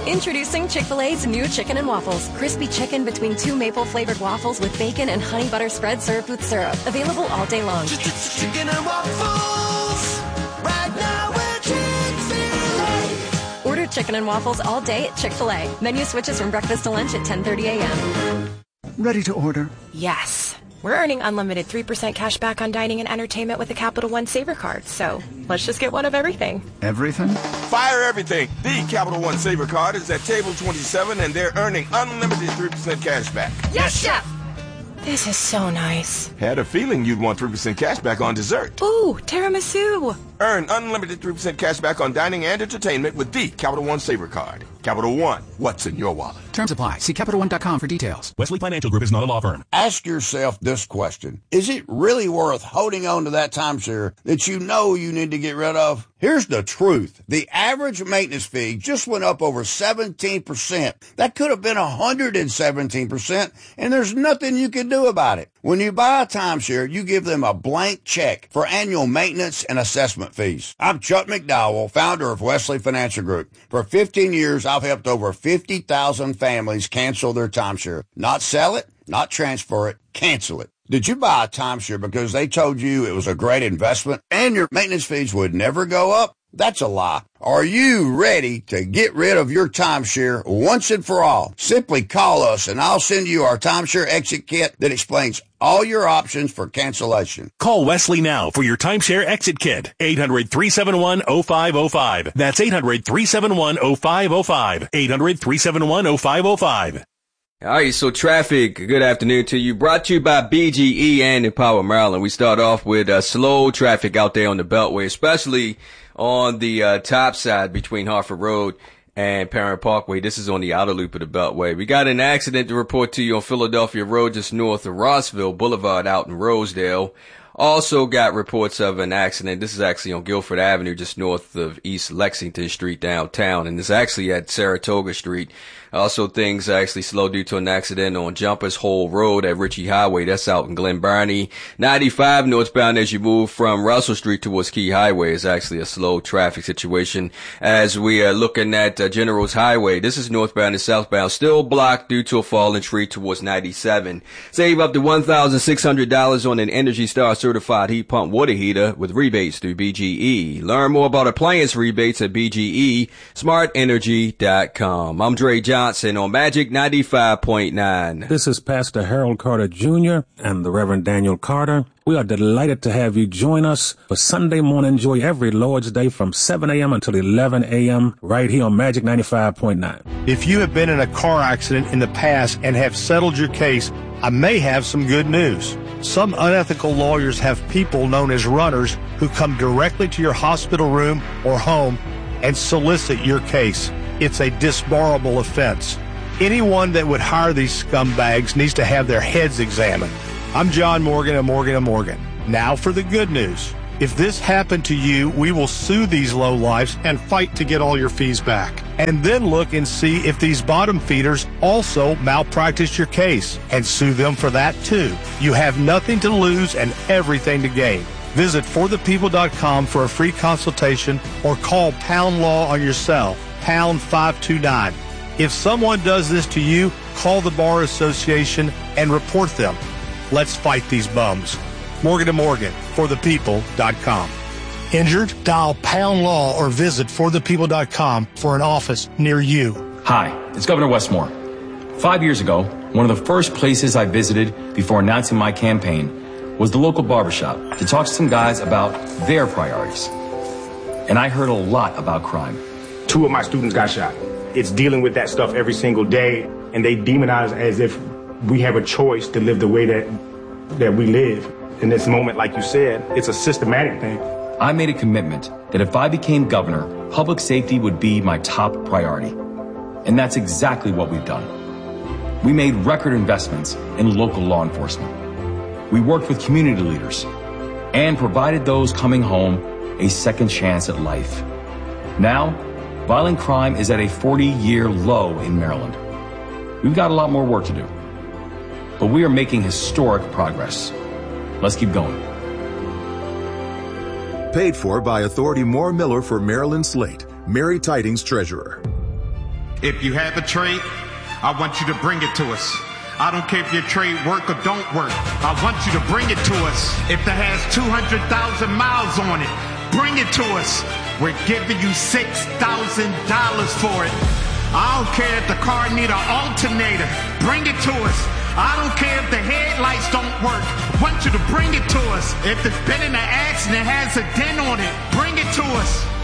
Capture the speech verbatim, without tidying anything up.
Introducing Chick-fil-A's new Chicken and Waffles. Crispy chicken between two maple-flavored waffles with bacon and honey butter spread served with syrup. Available all day long. Chicken and Waffles, right now at Chick-fil-A. Order Chicken and Waffles all day at Chick-fil-A. Menu switches from breakfast to lunch at ten thirty a.m. Ready to order? Yes. We're earning unlimited three percent cash back on dining and entertainment with the Capital One Saver Card, so let's just get one of everything. Everything? Fire everything. The Capital One Saver Card is at table twenty-seven, and they're earning unlimited three percent cash back. Yes, Chef! This is so nice. Had a feeling you'd want three percent cash back on dessert. Ooh, tiramisu. Earn unlimited three percent cash back on dining and entertainment with the Capital One Saver Card. Capital One, what's in your wallet? Terms apply. See Capital One dot com for details. Wesley Financial Group is not a law firm. Ask yourself this question. Is it really worth holding on to that timeshare that you know you need to get rid of? Here's the truth. The average maintenance fee just went up over seventeen percent. That could have been one hundred seventeen percent, and there's nothing you can do about it. When you buy a timeshare, you give them a blank check for annual maintenance and assessment fees. I'm Chuck McDowell, founder of Wesley Financial Group. For fifteen years, I've helped over fifty thousand families cancel their timeshare. Not sell it, not transfer it, cancel it. Did you buy a timeshare because they told you it was a great investment and your maintenance fees would never go up? That's a lie. Are you ready to get rid of your timeshare once and for all? Simply call us and I'll send you our timeshare exit kit that explains all your options for cancellation. Call Wesley now for your timeshare exit kit. eight hundred, three seven one, oh five oh five. That's eight hundred, three seven one, oh five oh five. eight hundred, three seven one, oh five oh five. All right, so traffic, good afternoon to you. Brought to you by B G E and Empower Maryland. We start off with uh, slow traffic out there on the Beltway, especially on the uh, top side between Hartford Road and Parent Parkway. This is on the outer loop of the Beltway. We got an accident to report to you on Philadelphia Road just north of Rossville Boulevard out in Rosedale. Also got reports of an accident. This is actually on Guilford Avenue just north of East Lexington Street downtown, and it's actually at Saratoga Street. Also, things actually slow due to an accident on Jumpers Hole Road at Ritchie Highway. That's out in Glen Burnie. ninety-five northbound as you move from Russell Street towards Key Highway is actually a slow traffic situation. As we are looking at uh, Generals Highway, this is northbound and southbound, still blocked due to a fallen tree towards ninety-seven. Save up to one thousand six hundred dollars on an Energy Star certified heat pump water heater with rebates through B G E. Learn more about appliance rebates at B G E smart energy dot com. I'm Dre Johnson. Johnson on Magic ninety-five point nine. This is Pastor Harold Carter Junior and the Reverend Daniel Carter. We are delighted to have you join us for Sunday morning joy every Lord's Day from seven a.m. until eleven a.m. right here on Magic ninety-five point nine. If you have been in a car accident in the past and have settled your case, I may have some good news. Some unethical lawyers have people known as runners who come directly to your hospital room or home and solicit your case. It's a disbarable offense. Anyone that would hire these scumbags needs to have their heads examined. I'm John Morgan of Morgan and Morgan. Now for the good news. If this happened to you, we will sue these lowlifes and fight to get all your fees back. And then look and see if these bottom feeders also malpracticed your case and sue them for that too. You have nothing to lose and everything to gain. Visit for the people dot com for a free consultation or call Pound Law on your cell. Pound five two nine. If someone does this to you, call the Bar Association and report them. Let's fight these bums. Morgan and Morgan, for the people dot com. Injured? Dial Pound Law or visit for the people dot com for an office near you. Hi, it's Governor Westmore. Five years ago, one of the first places I visited before announcing my campaign was the local barbershop to talk to some guys about their priorities. And I heard a lot about crime. Two of my students got shot. It's dealing with that stuff every single day, and they demonize as if we have a choice to live the way that that we live. In this moment, like you said, it's a systematic thing. I made a commitment that if I became governor, public safety would be my top priority. And that's exactly what we've done. We made record investments in local law enforcement. We worked with community leaders and provided those coming home a second chance at life. Now, violent crime is at a forty-year low in Maryland. We've got a lot more work to do, but we are making historic progress. Let's keep going. Paid for by Authority Moore Miller for Maryland Slate, Mary Tidings Treasurer. If you have a trade, I want you to bring it to us. I don't care if your trade work or don't work. I want you to bring it to us. If it has two hundred thousand miles on it, bring it to us. We're giving you six thousand dollars for it. I don't care if the car need an alternator. Bring it to us. I don't care if the headlights don't work. I want you to bring it to us. If it's been in an accident, has a dent on it, bring it to us.